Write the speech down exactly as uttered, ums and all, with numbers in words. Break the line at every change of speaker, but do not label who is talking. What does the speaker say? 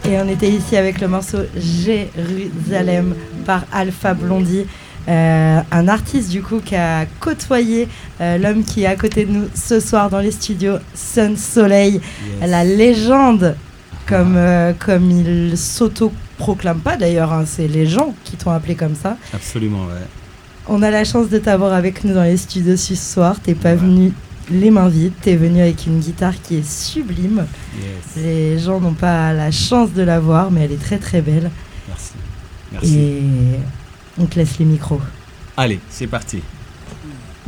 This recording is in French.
Et on était ici avec le morceau Jérusalem par Alpha Blondy, euh, un artiste du coup qui a côtoyé euh, l'homme qui est à côté de nous ce soir dans les studios, Sun Soleil, yes. La légende, comme, euh, comme il s'auto-proclame pas d'ailleurs, hein, c'est les gens qui t'ont appelé comme ça.
Absolument, ouais.
On a la chance de t'avoir avec nous dans les studios ce soir, t'es pas
ouais. venu
les mains vides, t'es venu avec une guitare qui est sublime.
Yes.
Les gens n'ont pas la chance de la voir, mais elle est très très belle.
Merci. Merci.
Et on te laisse les micros.
Allez, c'est parti.